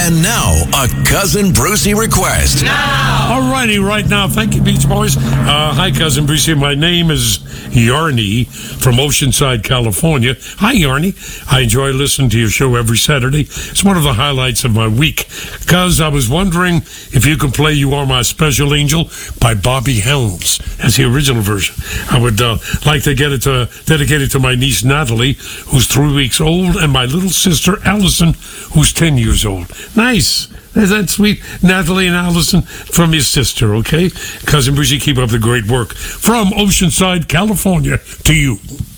And now, a Cousin Brucey request. All righty, right now. Thank you, Beach Boys. Hi, Cousin Brucey. My name is Yarny from Oceanside, California. Hi, Yarny. I enjoy listening to your show every Saturday. It's one of the highlights of my week. Cuz I was wondering if you could play You Are My Special Angel by Bobby Helms as the original version. I would like to get it dedicated to my niece Natalie, who's 3 weeks old, and my little sister Allison, who's 10 years old. Nice. Is that sweet? Natalie and Allison from your sister, okay? Cousin Brucey, keep up the great work. From Oceanside, California, to you.